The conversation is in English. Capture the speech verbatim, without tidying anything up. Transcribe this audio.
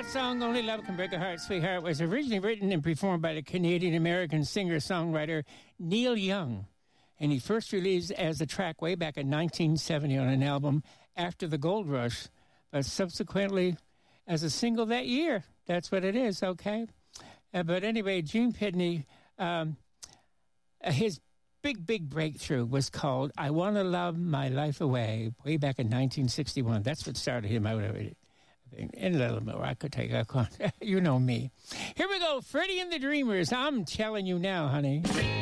song, Only Love Can Break a Heart, Sweetheart, was originally written and performed by the Canadian-American singer-songwriter Neil Young. And he first released as a track way back in nineteen seventy on an album After the Gold Rush, but subsequently as a single that year. That's what it is, okay? Uh, but anyway, Gene Pitney, um, his big, big breakthrough was called I Want to Love My Life Away, way back in nineteen sixty-one. That's what started him out of it. And a little more, I could take a You know me. Here we go, Freddie and the Dreamers. I'm telling you now, honey.